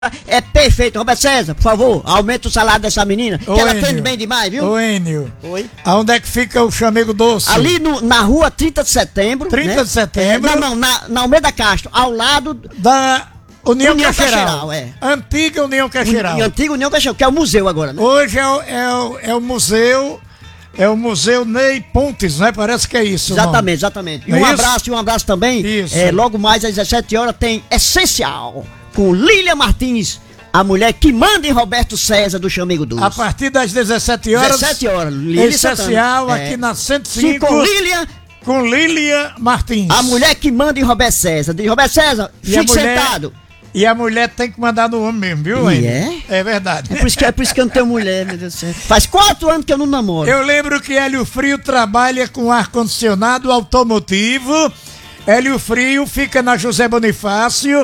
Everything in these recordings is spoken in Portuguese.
É perfeito. Roberto César, por favor, aumenta o salário dessa menina, que ela atende bem demais, viu? Ô, Enio. Oi? Aonde é que fica o Chamego Doce? Ali na rua 30 de setembro. 30 né? de setembro? Na Almeida Castro, ao lado da União Caxeiral. Antiga União Caxeiral. Antiga União Caxeiral, que é o museu agora, né? Hoje é o museu. É o Museu Ney Pontes, né? Parece que é isso. Exatamente. E um abraço também. Isso. Logo mais às 17 horas tem Essencial, com Lília Martins, a mulher que manda em Roberto César do Chamego Doce. A partir das 17 horas. 17 horas. Lília Essencial aqui na 105. Com Lília Martins. A mulher que manda em Roberto César. Diz, Roberto César, fique sentado. E a mulher tem que mandar no homem mesmo, viu, hein? É verdade. É por isso que eu não tenho mulher, meu Deus do céu. Faz 4 anos que eu não namoro. Eu lembro que Hélio Frio trabalha com ar-condicionado automotivo. Hélio Frio fica na José Bonifácio,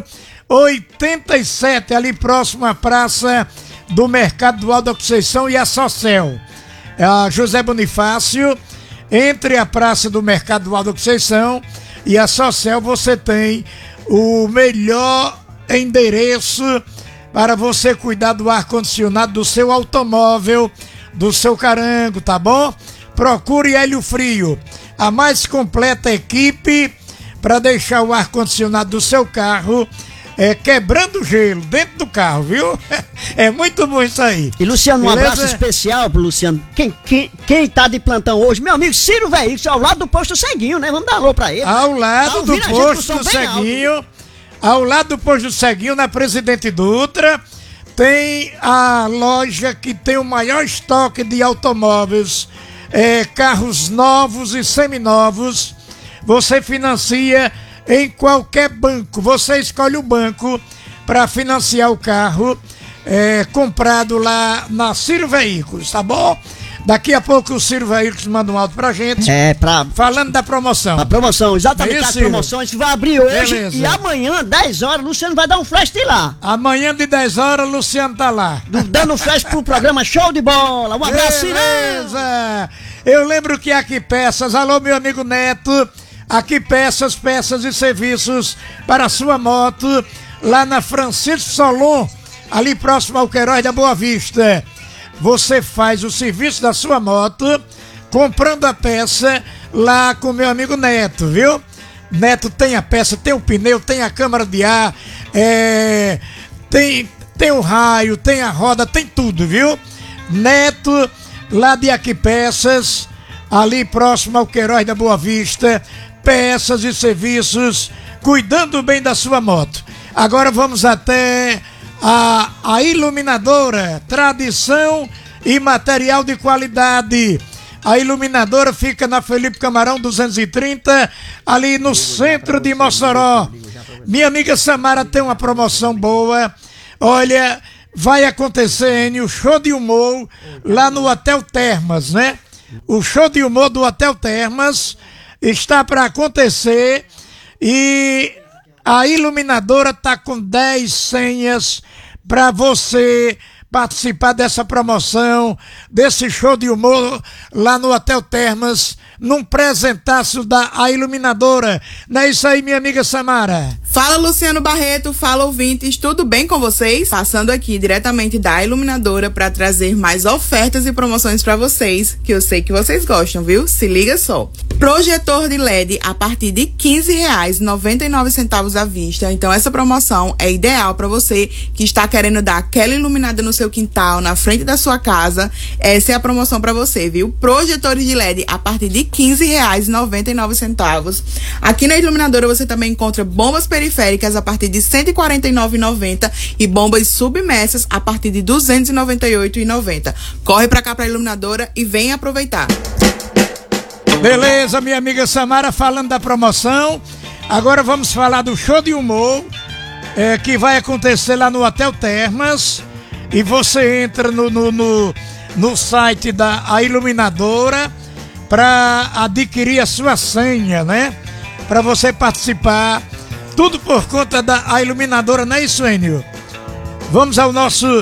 87, ali próximo à praça do Mercado do Alto da Conceição e a Socel. A José Bonifácio, entre a praça do Mercado do Alto da Conceição e a Socel, você tem o melhor endereço para você cuidar do ar-condicionado do seu automóvel, do seu carango, tá bom? Procure Hélio Frio, a mais completa equipe para deixar o ar-condicionado do seu carro quebrando gelo dentro do carro, viu? É muito bom isso aí. E Luciano, um abraço especial pro Luciano. Quem tá de plantão hoje? Meu amigo Ciro Veículos, ao lado do posto Ceguinho, né? Vamos dar alô pra ele. Ao lado do posto do Ceguinho. Ao lado do posto do Ceguinho, na Presidente Dutra, tem a loja que tem o maior estoque de automóveis, carros novos e seminovos. Você financia em qualquer banco. Você escolhe o banco para financiar o carro comprado lá na Ciro Veículos, tá bom? Daqui a pouco o Ciro Veículos manda um áudio pra gente. Falando da promoção. A promoção, exatamente. As promoções vai abrir hoje. Beleza. E amanhã, 10 horas, Luciano vai dar um flash de lá. Amanhã de 10 horas, Luciano tá lá. Dando flash pro programa Show de Bola. Um abraço, beleza. Eu lembro que Aqui Peças, alô meu amigo Neto, Aqui Peças e serviços para a sua moto, lá na Francisco Solon, ali próximo ao Queiroz da Boa Vista. Você faz o serviço da sua moto comprando a peça lá com meu amigo Neto, viu? Neto tem a peça, tem o pneu, tem a câmara de ar, tem o raio, tem a roda, tem tudo, viu? Neto, lá de Aqui Peças, ali próximo ao Queiroz da Boa Vista, peças e serviços, cuidando bem da sua moto. Agora vamos até a Iluminadora, tradição e material de qualidade. A Iluminadora fica na Felipe Camarão 230, ali no centro de Mossoró. Minha amiga Samara tem uma promoção boa. Olha, vai acontecer o show de humor lá no Hotel Termas, né? O show de humor do Hotel Termas está para acontecer e a Iluminadora tá com 10 senhas para você participar dessa promoção, desse show de humor lá no Hotel Termas, num presentaço da Iluminadora. Não é isso aí, minha amiga Samara? Fala, Luciano Barreto, fala, ouvintes, tudo bem com vocês? Passando aqui diretamente da Iluminadora para trazer mais ofertas e promoções para vocês, que eu sei que vocês gostam, viu? Se liga só. Projetor de LED a partir de R$15,99 à vista. Então essa promoção é ideal para você que está querendo dar aquela iluminada no seu quintal, na frente da sua casa. Essa é a promoção para você, viu? Projetores de LED a partir de R$15,99. Aqui na Iluminadora você também encontra bombas periféricas a partir de R$149,90 e bombas submersas a partir de R$298,90. Corre pra cá pra Iluminadora e vem aproveitar. Beleza, minha amiga Samara falando da promoção. Agora vamos falar do show de humor que vai acontecer lá no Hotel Termas. E você entra no site da Iluminadora para adquirir a sua senha, né? Para você participar. Tudo por conta da Iluminadora, não é isso, Enio? Vamos ao nossa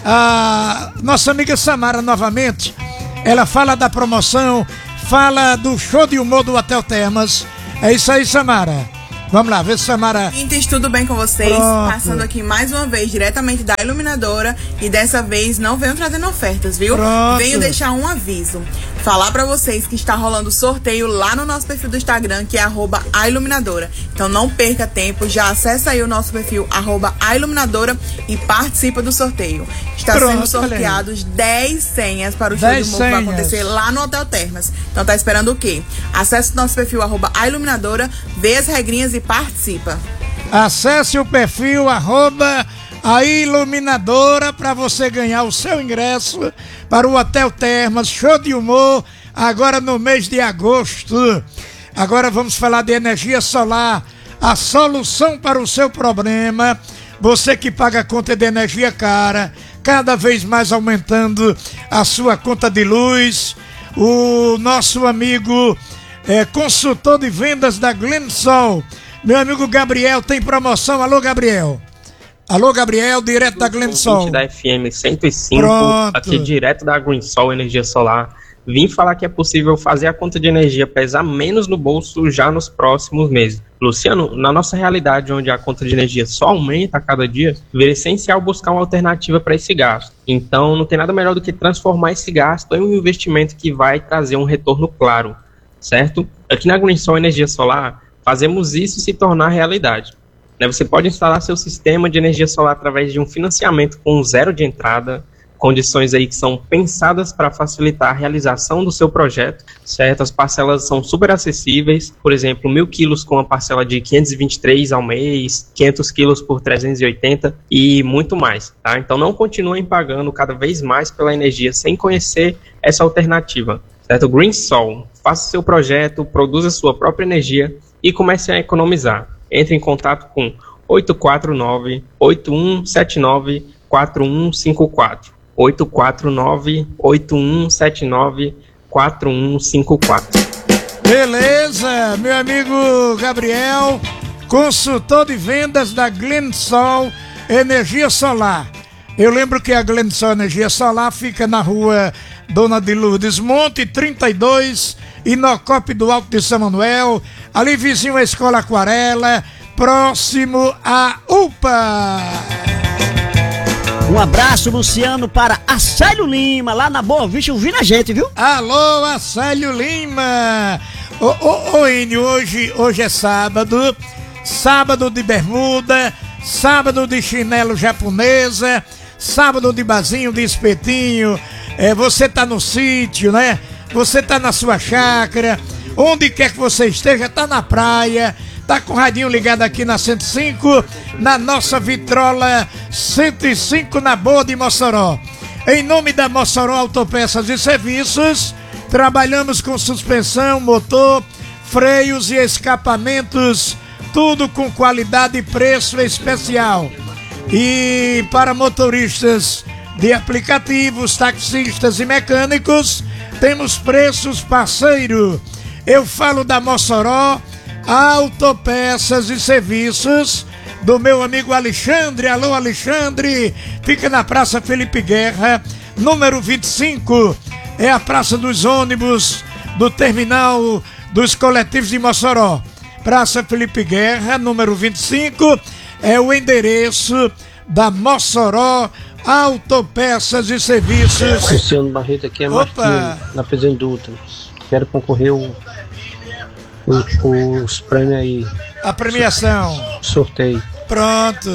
amiga Samara novamente. Ela fala da promoção, fala do show de humor do Hotel Termas. É isso aí, Samara. Vamos lá, vê se Samara... Ouvintes, tudo bem com vocês? Pronto. Passando aqui mais uma vez, diretamente da Iluminadora. E dessa vez não venho trazendo ofertas, viu? Pronto. Venho deixar um aviso. Falar pra vocês que está rolando sorteio lá no nosso perfil do Instagram, que é @ailuminadora. Então não perca tempo, já acessa aí o nosso perfil @ailuminadora e participa do sorteio. Está Pronto, sendo sorteados 10 senhas para o show de humor que vai acontecer lá no Hotel Termas. Então tá esperando o quê? Acesse o nosso perfil @ailuminadora, vê as regrinhas e participa. Acesse o perfil @a Iluminadora para você ganhar o seu ingresso para o Hotel Termas, show de humor, agora no mês de agosto. Agora vamos falar de energia solar, a solução para o seu problema. Você que paga a conta de energia cara, cada vez mais aumentando a sua conta de luz. O nosso amigo consultor de vendas da Glensol, meu amigo Gabriel, tem promoção. Alô, Gabriel. Alô, Gabriel, direto da Glensol. Da FM 105, Pronto. aqui direto da Glensol Energia Solar. Vim falar que é possível fazer a conta de energia pesar menos no bolso já nos próximos meses. Luciano, na nossa realidade, onde a conta de energia só aumenta a cada dia, vira essencial buscar uma alternativa para esse gasto. Então, não tem nada melhor do que transformar esse gasto em um investimento que vai trazer um retorno claro, certo? Aqui na Glensol Energia Solar, fazemos isso se tornar realidade. Você pode instalar seu sistema de energia solar através de um financiamento com zero de entrada, condições aí que são pensadas para facilitar a realização do seu projeto, certo? As parcelas são super acessíveis, por exemplo, 1.000 quilos com a parcela de 523 ao mês, 500 quilos por 380 e muito mais, tá? Então não continuem pagando cada vez mais pela energia sem conhecer essa alternativa, certo? Greensol, faça seu projeto, produza sua própria energia e comece a economizar. Entre em contato com 849-8179-4154. 849-8179-4154. Beleza, meu amigo Gabriel, consultor de vendas da Glensol Energia Solar. Eu lembro que a Glensol Energia Solar fica na rua Dona de Lourdes Monte, 32, Inocope do Alto de São Manuel, ali vizinho à Escola Aquarela, próximo à UPA. Um abraço, Luciano, para Acélio Lima, lá na Boa Vista, ouvindo a gente, viu? Alô, Acélio Lima. Ô, Enio, hoje é sábado, sábado de bermuda, sábado de chinelo japonesa, sábado de basinho, de espetinho. Você tá no sítio, né? Você tá na sua chácara, onde quer que você esteja, tá na praia, tá com o radinho ligado aqui na 105, na nossa vitrola 105 na Boa de Mossoró. Em nome da Mossoró Autopeças e Serviços, trabalhamos com suspensão, motor, freios e escapamentos, tudo com qualidade e preço especial. E para motoristas de aplicativos, taxistas e mecânicos, temos preços parceiro. Eu falo da Mossoró Autopeças e Serviços, do meu amigo Alexandre. Alô, Alexandre, fica na Praça Felipe Guerra, número 25, é a Praça dos Ônibus do Terminal dos Coletivos de Mossoró. Praça Felipe Guerra, número 25, é o endereço da Mossoró Autopeças e Serviços. Luciano Barreto aqui é Marquinhos, na Presidente Dutra. Quero concorrer os prêmios aí. A premiação. Sorteio. Pronto.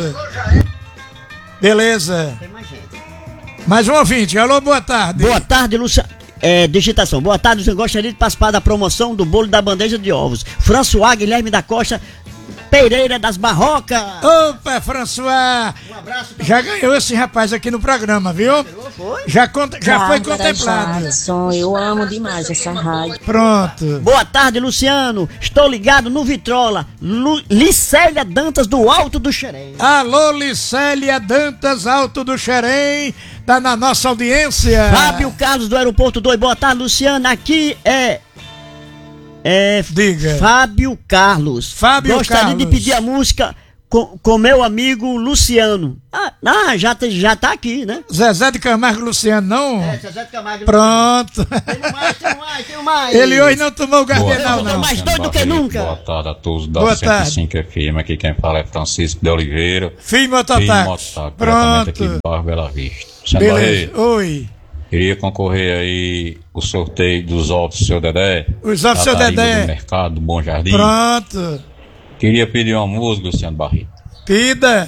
Beleza. Mais um ouvinte. Alô, boa tarde. Boa tarde, Luciano. Digitação. Boa tarde, você gostaria de participar da promoção do bolo da bandeja de ovos? François Guilherme da Costa Pereira das Barrocas. Opa, François. Um abraço. Já ganhou esse rapaz aqui no programa, viu? Foi? Já foi contemplado. Jadson, eu amo demais essa rádio. Pronto. Boa tarde, Luciano. Estou ligado no Vitrola. Licélia Dantas do Alto do Xerém. Alô, Licélia Dantas, Alto do Xerém. Tá na nossa audiência. Fábio Carlos do Aeroporto 2. Boa tarde, Luciano. Aqui Diga. Fábio Carlos. Fábio Gostaria Carlos. de pedir a música com meu amigo Luciano. Já tá aqui, né? Zezé de Camargo e Luciano, não? Zezé de Camargo e Pronto. Tem mais. Ele hoje não tomou o gardenal, não. Mais doido do que nunca. Boa tarde a todos da Boa 105 FM. Aqui quem fala é Francisco de Oliveira. Filho Mototáxi. Diretamente Pronto. aqui de Barra Bela Vista. Luciano Beleza. Barreto, Oi. queria concorrer aí o sorteio dos ovos do seu Dedé. Os ovos do seu da Taíba Dedé. do Mercado, do Bom Jardim. Pronto. Queria pedir uma música, Luciano Barreto. Pida.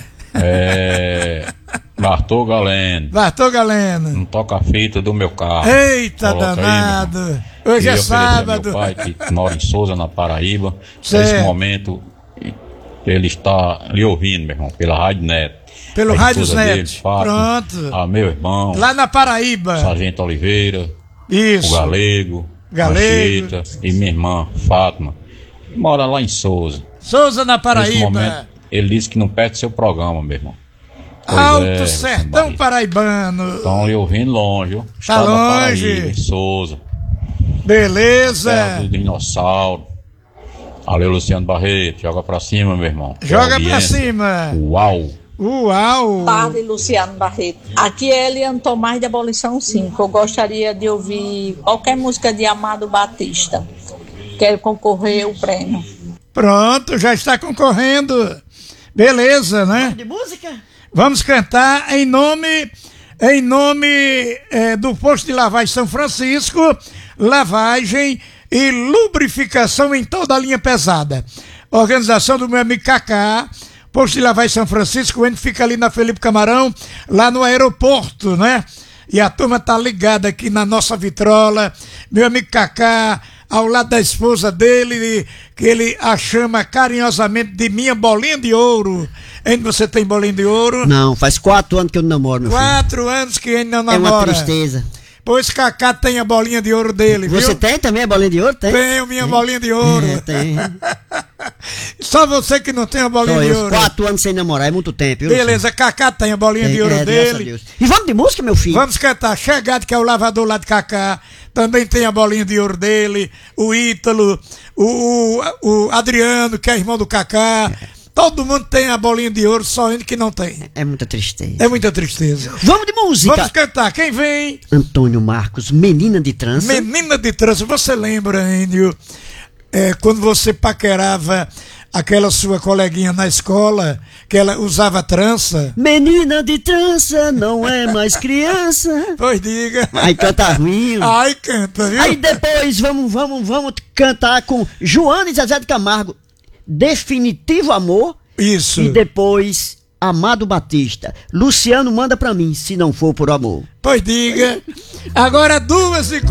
Bartô Galeno. Bartô Galeno. Um toca-fita do meu carro. Eita, Coloca aí, danado. meu irmão. Hoje Queria é oferecer ao sábado. meu pai, que mora em Souza, na Paraíba. Certo. Nesse momento, ele está lhe ouvindo, meu irmão, pela Rádio Neto. Pelo A Rádio esposa dele, Net. Fátima, Pronto. a meu irmão, Lá na Paraíba. Sargento Oliveira, Isso. o Galego, Galego. Anchieta e minha irmã, Fátima. Mora lá em Souza. Souza na Nesse Paraíba. momento, ele disse que não perde seu programa, meu irmão. Pois Alto é, Sertão Barreto. Paraibano. Estão lhe ouvindo longe, viu? Tá Estado da longe. Paraíba, em Souza. Beleza. Terra do dinossauro. Valeu, Luciano Barreto. Joga pra cima, meu irmão. Joga pra Audiência. cima. Uau! Uau. Tarde, Luciano Barreto. Aqui é Eliane Tomás de Abolição 5. Eu gostaria de ouvir qualquer música de Amado Batista. Quero concorrer ao prêmio. Pronto, já está concorrendo. Beleza, né? De música? Vamos cantar em nome do posto de lavagem São Francisco, lavagem e lubrificação em toda a linha pesada. Organização do meu amigo Cacá, posto de lavagem São Francisco, onde fica ali na Felipe Camarão, lá no aeroporto, né? E a turma tá ligada aqui na nossa vitrola. Meu amigo Cacá, ao lado da esposa dele, que ele a chama carinhosamente de minha bolinha de ouro. Ainda você tem bolinha de ouro? Não, faz 4 anos que eu não namoro, meu filho. 4 anos que ainda não É uma namora. tristeza. Pois Cacá tem a bolinha de ouro dele, viu? Você tem também a bolinha de ouro? Tem? Tenho minha bolinha de ouro. Tem. Só você que não tem a bolinha Só de eu, ouro. 4 anos sem namorar, é muito tempo. Viu, Beleza, Cacá tem a bolinha de ouro Luciano? Graças a dele. Deus. E vamos de música, meu filho? Vamos cantar Chegado, que é o lavador lá de Cacá. Também tem a bolinha de ouro dele. O Ítalo, o Adriano, que é irmão do Cacá. Todo mundo tem a bolinha de ouro, só ele que não tem. É muita tristeza. É muita tristeza. Vamos de música. Vamos cantar. Quem vem? Antônio Marcos, Menina de Trança. Menina de Trança. Você lembra, Índio, quando você paquerava aquela sua coleguinha na escola, que ela usava trança? Menina de trança, não é mais criança. Pois diga. Aí canta ruim. Ai, canta, viu? Aí depois vamos cantar com Joana e Zezé de Camargo, Definitivo Amor. Isso. E depois Amado Batista. Luciano manda pra mim, se não for por amor. Pois diga. Agora 2h40.